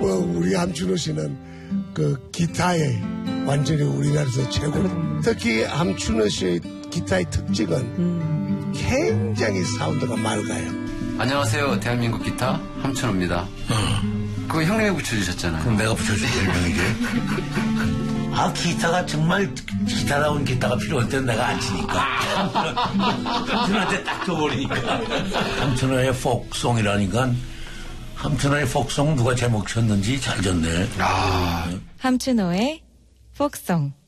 뭐 우리 함춘호 씨는 그 기타에 완전히 우리나라에서 최고. 특히 함춘호 씨의 기타의 특징은 굉장히 사운드가 맑아요. 안녕하세요. 대한민국 기타 함춘호입니다. 그거 형님이 붙여주셨잖아요. 그럼 내가 붙여줄 별명이지. 아, 기타가 정말 기타다운 기타가 필요할 때는 내가 안 치니까. 함춘호한테 딱 줘버리니까. 함춘호의 폭송이라니까. 함춘호의 폭송 누가 제목 쳤는지 잘 졌네. 함춘호의 폭송.